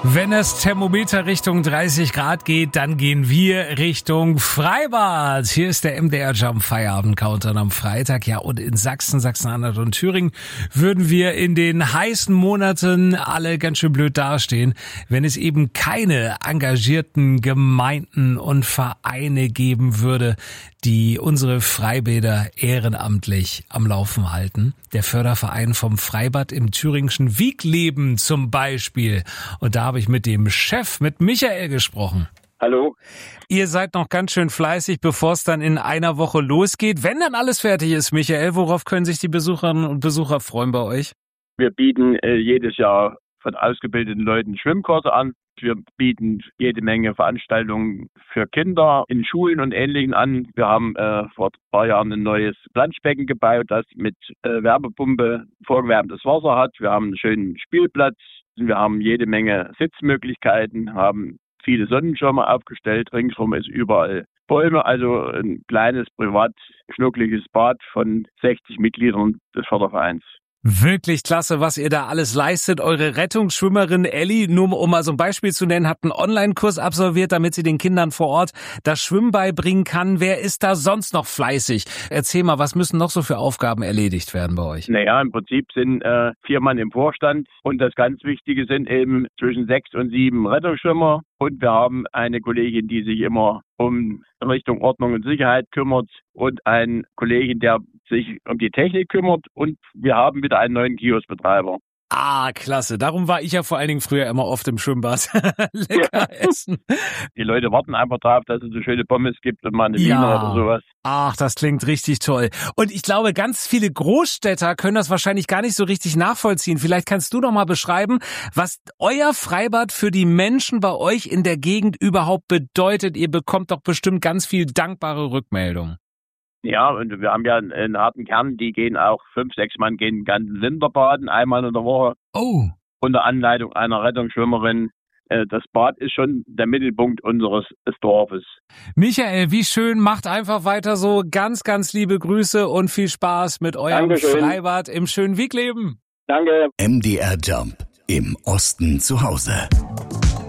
Wenn das Thermometer Richtung 30 Grad geht, dann gehen wir Richtung Freibad. Hier ist der MDR Jump Feierabend Countdown am Freitag. Ja, und in Sachsen, Sachsen-Anhalt und Thüringen würden wir in den heißen Monaten alle ganz schön blöd dastehen, wenn es eben keine engagierten Gemeinden und Vereine geben würde, die unsere Freibäder ehrenamtlich am Laufen halten. Der Förderverein vom Freibad im thüringischen Wiegleben zum Beispiel. Und da habe ich mit dem Chef, mit Michael, gesprochen. Hallo. Ihr seid noch ganz schön fleißig, bevor es dann in einer Woche losgeht. Wenn dann alles fertig ist, Michael, worauf können sich die Besucherinnen und Besucher freuen bei euch? Wir bieten jedes Jahr von ausgebildeten Leuten Schwimmkurse an. Wir bieten jede Menge Veranstaltungen für Kinder in Schulen und Ähnlichem an. Wir haben vor ein paar Jahren ein neues Planschbecken gebaut, das mit Wärmepumpe vorgewärmtes Wasser hat. Wir haben einen schönen Spielplatz. Wir haben jede Menge Sitzmöglichkeiten, haben viele Sonnenschirme aufgestellt. Ringsherum ist überall Bäume, also ein kleines, privat schnuckliges Bad von 60 Mitgliedern des Fördervereins. Wirklich klasse, was ihr da alles leistet. Eure Rettungsschwimmerin Elli, nur um mal so ein Beispiel zu nennen, hat einen Online-Kurs absolviert, damit sie den Kindern vor Ort das Schwimmen beibringen kann. Wer ist da sonst noch fleißig? Erzähl mal, was müssen noch so für Aufgaben erledigt werden bei euch? Naja, im Prinzip sind 4 Mann im Vorstand und das ganz Wichtige sind eben zwischen 6 und 7 Rettungsschwimmer. Und wir haben eine Kollegin, die sich immer um Richtung Ordnung und Sicherheit kümmert und einen Kollegen, der sich um die Technik kümmert. Und wir haben wieder einen neuen Kioskbetreiber. Ah, klasse. Darum war ich ja vor allen Dingen früher immer oft im Schwimmbad. Lecker essen. Die Leute warten einfach drauf, dass es so schöne Pommes gibt und mal eine Wiener oder sowas. Ach, das klingt richtig toll. Und ich glaube, ganz viele Großstädter können das wahrscheinlich gar nicht so richtig nachvollziehen. Vielleicht kannst du doch mal beschreiben, was euer Freibad für die Menschen bei euch in der Gegend überhaupt bedeutet. Ihr bekommt doch bestimmt ganz viel dankbare Rückmeldungen. Ja, und wir haben ja einen harten Kern, die gehen auch 5, 6 Mann gehen den ganzen Winter baden, einmal in der Woche. Oh. Unter Anleitung einer Rettungsschwimmerin. Das Bad ist schon der Mittelpunkt unseres Dorfes. Michael, wie schön, macht einfach weiter so. Ganz, ganz liebe Grüße und viel Spaß mit eurem Freibad im schönen Wiegleben. Danke. MDR Jump im Osten zu Hause.